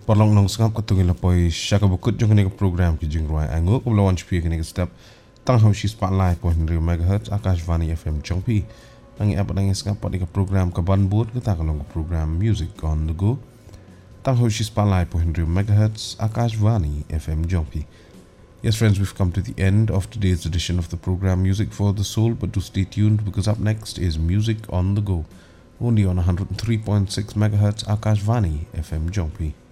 Parlong nong sangap katungin lapoi shaka bukut jong kene program ki jingruai ango ko lawan chpi kene step tang hau shi spotlight point 100 megahertz Akashvani FM jongpi tangi apa tangi sangap pada program ka banbut kita kalong program music on the go tang hau shi spotlight point 100 megahertz Akashvani FM jongpi. Yes friends, we've come to the end of today's edition of the program Music for the Soul, but do stay tuned because up next is Music on the Go only on 103.6 megahertz Akashvani FM jongpi.